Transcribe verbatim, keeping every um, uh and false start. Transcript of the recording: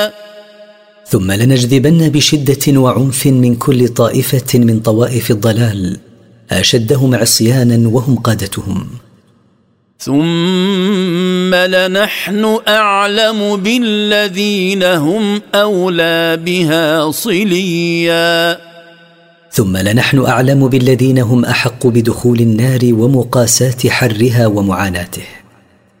ثم لنجذبن بشدة وعنف من كل طائفة من طوائف الضلال أشدهم عصيانا وهم قادتهم. ثم لنحن أعلم بالذين هم أولى بها صليا ثم لنحن أعلم بالذين هم أحق بدخول النار ومقاساة حرها ومعاناته.